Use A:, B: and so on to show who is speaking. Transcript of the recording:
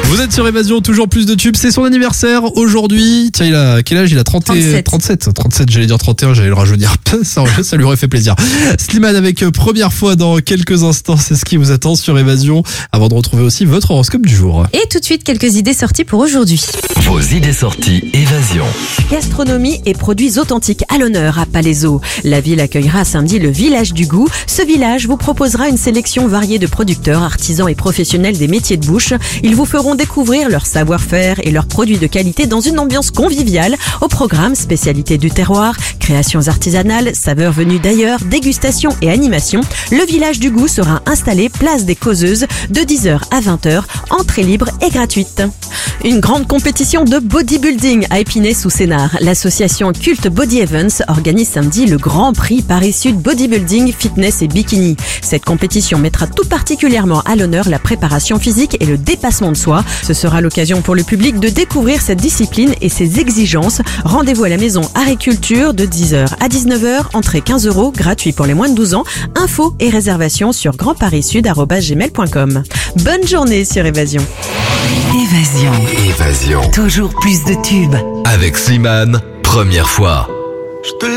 A: Vous êtes sur Évasion, toujours plus de tubes. C'est son anniversaire aujourd'hui. Tiens, il a quel âge? Il a 37, j'allais dire 31, j'allais le rajeunir. Ça lui aurait fait plaisir. Slimane avec Première fois dans quelques instants. C'est ce qui vous attend sur Évasion. Avant de retrouver aussi votre horoscope du jour.
B: Et tout de suite, quelques idées sorties pour aujourd'hui.
C: Vos idées sorties Évasion.
B: Gastronomie et produits authentiques à l'honneur à Palaiseau. La ville accueillera samedi le Village du Goût. Ce village vous proposera une sélection variée de producteurs, artisans et professionnels des métiers de bouche. Ils vous feront découvrir leur savoir-faire et leurs produits de qualité dans une ambiance conviviale. Au programme, spécialités du terroir, créations artisanales, saveurs venues d'ailleurs, dégustation et animation. Le Village du Goût sera installé place des Causeuses de 10h à 20h, entrée libre et gratuite. Une grande compétition de bodybuilding à Épinay-sous-Sénart. L'association Cult Body Events organise samedi le Grand Prix Paris-Sud Bodybuilding, Fitness et Bikini. Cette compétition mettra tout particulièrement à l'honneur la préparation physique et le dépassement de soi. Ce sera l'occasion pour le public de découvrir cette discipline et ses exigences. Rendez-vous à la maison Agriculture de 10h à 19h, entrée 15 €, gratuit pour les moins de 12 ans. Infos et réservations sur grandparissud@gmail.com. Bonne journée sur Évasion.
C: Évasion.
D: Toujours plus de tubes.
C: Avec Slimane, Première fois.